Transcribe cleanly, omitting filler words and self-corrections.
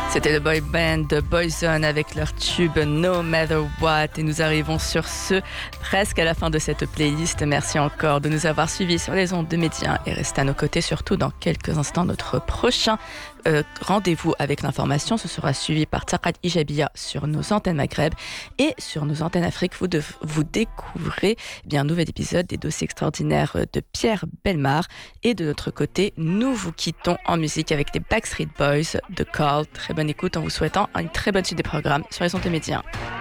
C'était le boy band de Boyzone avec leur tube No Matter What et nous arrivons sur ce presque à la fin de cette playlist. Merci encore de nous avoir suivis sur les ondes de Média et restez à nos côtés surtout dans quelques instants. Notre prochain rendez-vous avec l'information, ce sera suivi par Taqat Ijabia sur nos antennes Maghreb et sur nos antennes Afrique. Vous découvrez un nouvel épisode des dossiers extraordinaires de Pierre Bellemare et de notre côté, nous vous quittons en musique avec les Backstreet Boys de Carl. Très bonne écoute en vous souhaitant une très bonne suite des programmes sur les ondes de Média.